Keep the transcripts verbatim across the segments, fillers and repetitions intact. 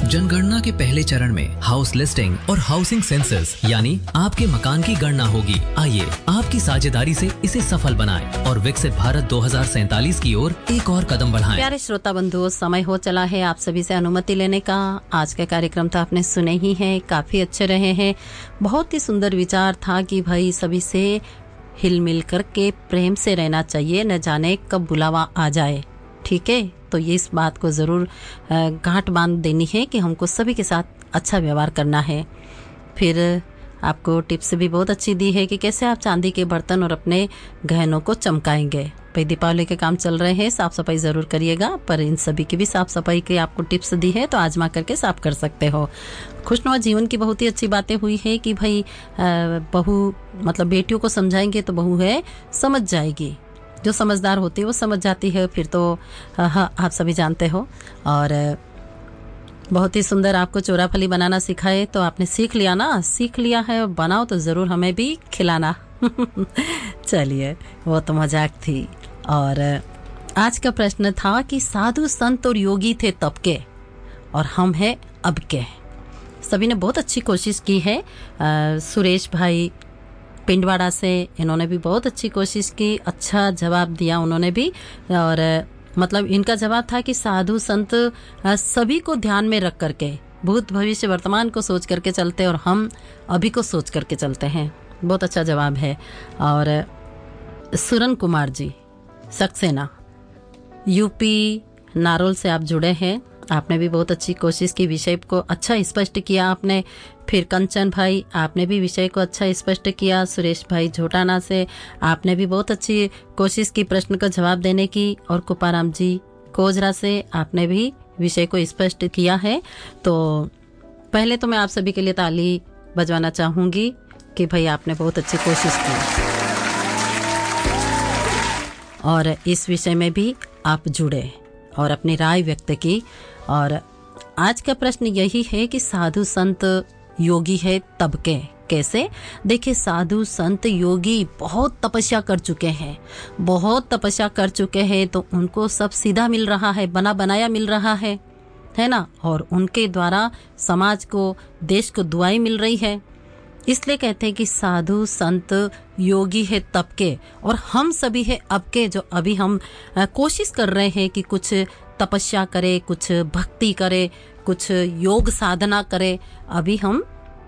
जनगणना के पहले चरण में हाउस लिस्टिंग और हाउसिंग सेंसस यानी आपके मकान की गणना होगी। आइए आपकी साझेदारी से इसे सफल बनाएं और विकसित भारत दो हज़ार सैंतालीस की ओर एक और कदम बढ़ाएं। प्यारे श्रोता बंधुओं, समय हो चला है आप सभी से अनुमति लेने का। आज का कार्यक्रम तो आपने सुने ही है, काफी अच्छे रहे हैं। बहुत ही सुंदर विचार था कि भाई सभी से हिल मिल करके प्रेम से रहना चाहिए, न जाने कब बुलावा आ जाए। ठीक है, तो ये इस बात को ज़रूर गांठ बांध देनी है कि हमको सभी के साथ अच्छा व्यवहार करना है। फिर आपको टिप्स भी बहुत अच्छी दी है कि कैसे आप चांदी के बर्तन और अपने गहनों को चमकाएंगे। भाई दीपावली के काम चल रहे हैं, साफ सफाई ज़रूर करिएगा, पर इन सभी की भी साफ सफाई की आपको टिप्स दी है तो आजमा करके साफ कर सकते हो। खुशनुमा जीवन की बहुत ही अच्छी बातें हुई है कि भाई बहू मतलब बेटियों को समझाएंगे तो बहू है समझ जाएगी, जो समझदार होती है वो समझ जाती है। फिर तो हाँ आप सभी जानते हो। और बहुत ही सुंदर आपको चोराफली बनाना सिखाए तो आपने सीख लिया ना, सीख लिया है, बनाओ तो ज़रूर हमें भी खिलाना। चलिए, वो तो मजाक थी। और आज का प्रश्न था कि साधु संत और योगी थे तब के और हम हैं अब के। सभी ने बहुत अच्छी कोशिश की है। आ, सुरेश भाई पिंडवाड़ा से, इन्होंने भी बहुत अच्छी कोशिश की, अच्छा जवाब दिया उन्होंने भी। और मतलब इनका जवाब था कि साधु संत सभी को ध्यान में रख करके भूत भविष्य वर्तमान को सोच करके चलते और हम अभी को सोच करके चलते हैं। बहुत अच्छा जवाब है। और सुरन कुमार जी सक्सेना यूपी नारोल से आप जुड़े हैं, आपने भी बहुत अच्छी कोशिश की, विषय को अच्छा स्पष्ट किया आपने। फिर कंचन भाई, आपने भी विषय को अच्छा स्पष्ट किया। सुरेश भाई झोटाना से, आपने भी बहुत अच्छी कोशिश की प्रश्न का जवाब देने की। और कुपाराम जी कोजरा से, आपने भी विषय को स्पष्ट किया है। तो पहले तो मैं आप सभी के लिए ताली बजवाना चाहूंगी कि भाई आपने बहुत अच्छी कोशिश की और इस विषय में भी आप जुड़े और अपनी राय व्यक्त की। और आज का प्रश्न यही है कि साधु संत योगी है तब के कैसे। देखिए, साधु संत योगी बहुत तपस्या कर चुके हैं, बहुत तपस्या कर चुके हैं, तो उनको सब सीधा मिल रहा है, बना बनाया मिल रहा है, है ना। और उनके द्वारा समाज को, देश को दुआएं मिल रही है। इसलिए कहते हैं कि साधु संत योगी है तब के और हम सभी है अब के, जो अभी हम कोशिश कर रहे हैं कि कुछ तपस्या करे, कुछ भक्ति करे, कुछ योग साधना करे। अभी हम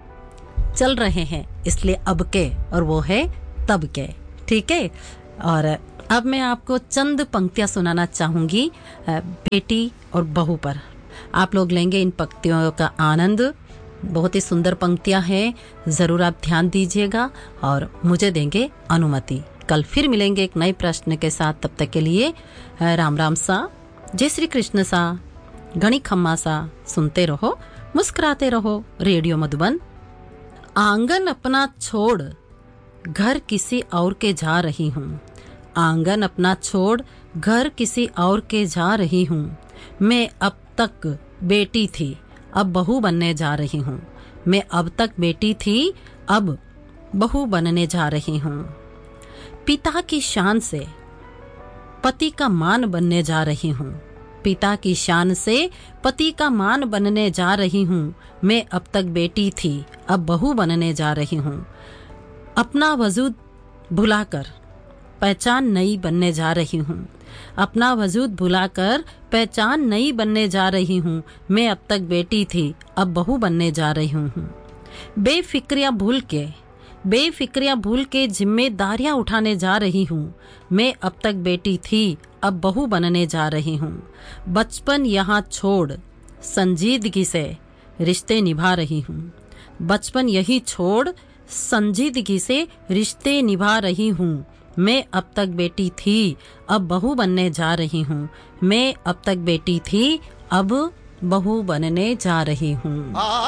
चल रहे हैं, इसलिए अब के, और वो है तब के। ठीक है। और अब मैं आपको चंद पंक्तियां सुनाना चाहूंगी बेटी और बहू पर। आप लोग लेंगे इन पंक्तियों का आनंद। बहुत ही सुंदर पंक्तियां हैं, जरूर आप ध्यान दीजिएगा और मुझे देंगे अनुमति। कल फिर मिलेंगे एक नए प्रश्न के साथ। तब तक के लिए राम राम सा, जय श्री कृष्ण सा, घनी खम्मा सा। सुनते रहो, मुस्कुराते रहो, रेडियो मधुबन। आंगन अपना छोड़ घर किसी और के जा रही हूँ, आंगन अपना छोड़ घर किसी और के जा रही हूँ। मैं अब तक बेटी थी, अब बहू बनने जा रही हूँ। मैं अब तक बेटी थी, अब बहू बनने जा रही हूँ। पिता की शान से पति का मान बनने जा रही हूँ, पिता की शान से पति का मान बनने जा रही हूँ। मैं अब तक बेटी थी, अब बहू बनने जा रही हूँ। अपना वजूद भुलाकर पहचान नई बनने जा रही हूँ, अपना वजूद भुलाकर पहचान नई बनने जा रही हूँ। मैं अब तक बेटी थी, अब बहू बनने जा रही हूँ। बेफिक्रियाँ भूल के बेफिक्रियाँ भूल के जिम्मेदारियाँ उठाने जा रही हूँ। मैं अब तक बेटी थी, अब बहू बनने जा रही हूँ। बचपन यहाँ छोड़ संजीदगी से रिश्ते निभा रही हूँ, बचपन यही छोड़ संजीदगी से रिश्ते निभा रही हूँ। मैं अब तक बेटी थी, अब बहू बनने जा रही हूँ। मैं अब तक बेटी थी, अब बहू बनने जा रही हूँ।